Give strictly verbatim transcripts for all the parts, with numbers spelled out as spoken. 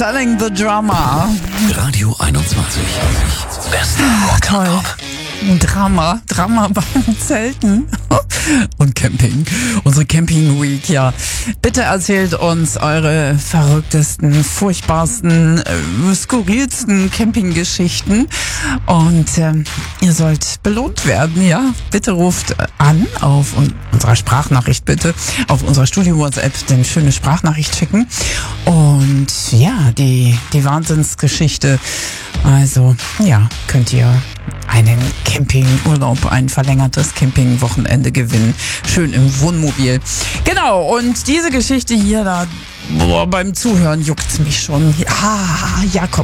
Selling the Drama. Radio einundzwanzig. Beste Toll. Drama, Drama beim Zelten und Camping. Unsere Camping Week, ja. Bitte erzählt uns eure verrücktesten, furchtbarsten, äh, skurrilsten Campinggeschichten. Und ähm, ihr sollt belohnt werden, ja. Bitte ruft an auf un- unserer Sprachnachricht, bitte. Auf unserer Studio-WhatsApp eine schöne Sprachnachricht schicken. Und ja, die, die Wahnsinnsgeschichte. Also, ja, könnt ihr einen Campingurlaub, ein verlängertes Campingwochenende gewinnen. Schön im Wohnmobil. Genau, und diese Geschichte hier, da boah, beim Zuhören juckt's mich schon. Ah, Jakob.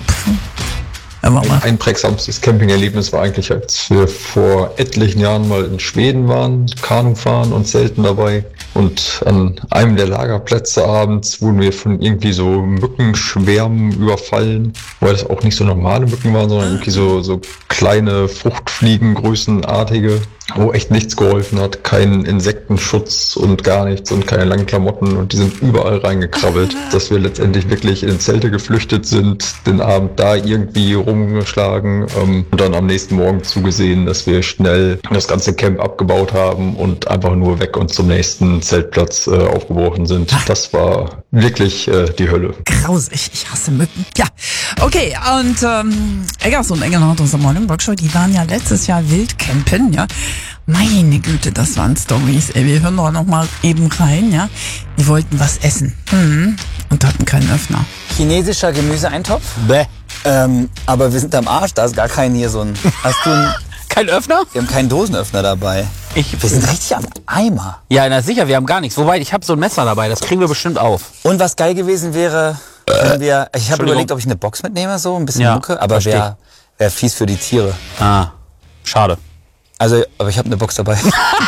Ein einprägsamstes Campingerlebnis war eigentlich, als wir vor etlichen Jahren mal in Schweden waren, Kanu fahren und Zelten dabei. Und an einem der Lagerplätze abends wurden wir von irgendwie so Mückenschwärmen überfallen, weil das auch nicht so normale Mücken waren, sondern irgendwie so, so kleine Fruchtfliegengrößenartige, wo echt nichts geholfen hat. Kein Insektenschutz und gar nichts und keine langen Klamotten, und die sind überall reingekrabbelt, dass wir letztendlich wirklich in Zelte geflüchtet sind, den Abend da irgendwie rumgeschlagen ähm, und dann am nächsten Morgen zugesehen, dass wir schnell das ganze Camp abgebaut haben und einfach nur weg und zum nächsten Zeltplatz äh, aufgebrochen sind. Das war wirklich äh, die Hölle. Grausig, ich hasse Mücken. Ja, okay, und ähm, Eggers und Engelhardt aus der Morning Rock Show, die waren ja letztes Jahr Wildcampen, ja. Meine Güte, das waren Storys. Ey, wir hören doch noch mal eben rein, ja. Die wollten was essen mhm. und hatten keinen Öffner. Chinesischer Gemüseeintopf? Bäh. Ähm, aber wir sind am Arsch, da ist gar kein hier so ein... Hast du einen... Kein Öffner? Wir haben keinen Dosenöffner dabei. Ich, wir sind richtig am Eimer. Ja, na sicher, wir haben gar nichts. Wobei, ich habe so ein Messer dabei, das kriegen wir bestimmt auf. Und was geil gewesen wäre, wenn wir... Ich habe überlegt, ob ich eine Box mitnehme, so ein bisschen ja, Mucke, aber wäre wär fies für die Tiere. Ah, schade. Also, aber ich habe eine Box dabei.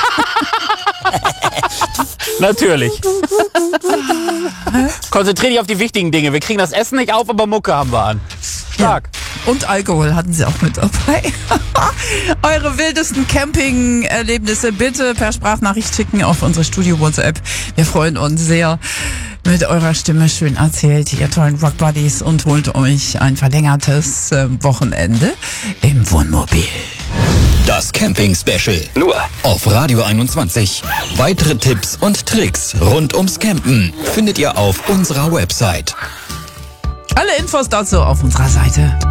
Natürlich. Konzentrier dich auf die wichtigen Dinge. Wir kriegen das Essen nicht auf, aber Mucke haben wir an. Stark. Ja. Und Alkohol hatten sie auch mit dabei. Eure wildesten Camping-Erlebnisse bitte per Sprachnachricht schicken auf unsere Studio-WhatsApp. Wir freuen uns sehr. Mit eurer Stimme schön erzählt, ihr tollen Rock Buddies, und holt euch ein verlängertes äh, Wochenende im Wohnmobil. Das Camping-Special. Nur auf Radio einundzwanzig. Weitere Tipps und Tricks rund ums Campen findet ihr auf unserer Website. Alle Infos dazu auf unserer Seite.